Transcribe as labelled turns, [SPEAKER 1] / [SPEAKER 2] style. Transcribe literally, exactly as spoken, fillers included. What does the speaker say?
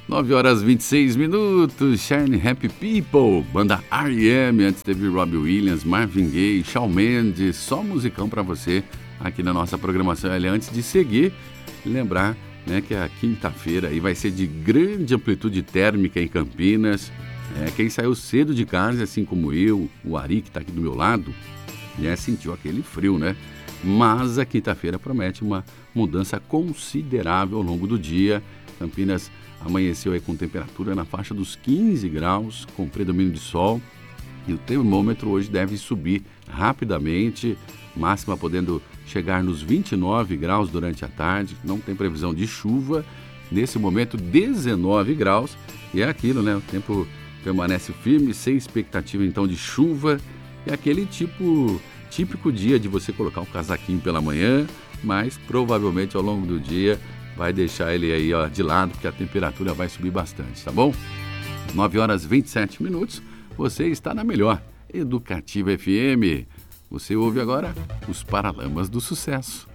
[SPEAKER 1] nove horas e vinte e seis minutos, Shine Happy People, banda R E M, antes teve Robbie Williams, Marvin Gaye, Shawn Mendes, só musicão pra você aqui na nossa programação. E antes de seguir, lembrar, né, que a quinta-feira aí vai ser de grande amplitude térmica em Campinas. É, quem saiu cedo de casa, assim como eu, o Ari, que tá aqui do meu lado, né, sentiu aquele frio, né? Mas a quinta-feira promete uma mudança considerável ao longo do dia. Campinas amanheceu aí com temperatura na faixa dos quinze graus, com predomínio de sol. E o termômetro hoje deve subir rapidamente, máxima podendo chegar nos vinte e nove graus durante a tarde. Não tem previsão de chuva. Nesse momento, dezenove graus. E é aquilo, né? O tempo permanece firme, sem expectativa então de chuva. É aquele tipo... típico dia de você colocar um casaquinho pela manhã, mas provavelmente ao longo do dia vai deixar ele aí, ó, de lado, porque a temperatura vai subir bastante, tá bom? nove horas e vinte e sete minutos, você está na melhor Educativa F M. Você ouve agora os Paralamas do Sucesso.